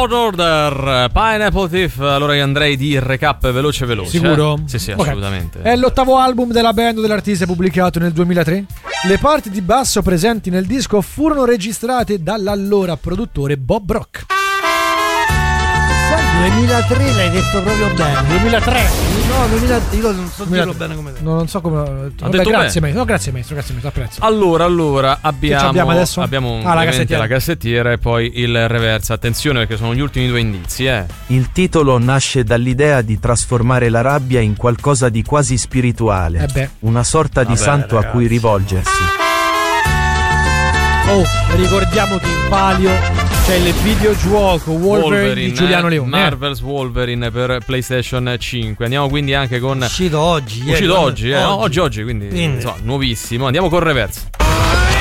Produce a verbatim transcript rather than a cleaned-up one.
Law Order, Pineapple Thief. Allora io andrei di recap veloce veloce. Sicuro? Sì, sì, Okay. assolutamente. È l'ottavo album della band dell'artista pubblicato nel duemilatré. Le parti di basso presenti nel disco furono registrate dall'allora produttore Bob Rock. duemilatré l'hai detto proprio bene. duemilatré. No, duemila, io non so dirlo duemilatré. bene come te. No, non so come. Vabbè, detto grazie, bene. maestro. No, grazie, maestro. Grazie, maestro. Apprezzo. Allora, allora Che abbiamo, abbiamo adesso? abbiamo Ah, la ovviamente cassettiera. la cassettiera e poi il reverse. Attenzione perché sono gli ultimi due indizi, eh. Il titolo nasce dall'idea di trasformare la rabbia in qualcosa di quasi spirituale, Eh beh. una sorta di Vabbè, santo a cui ragazzi, rivolgersi. Oh, ricordiamo che in palio c'è il videogioco Wolverine, di Giuliano Leone. Marvel's Wolverine per PlayStation cinque. Andiamo quindi anche con Uscito oggi. ieri, uscito quando- oggi, eh. No, oggi, oggi, quindi, Quindi. insomma, nuovissimo. Andiamo con reverse.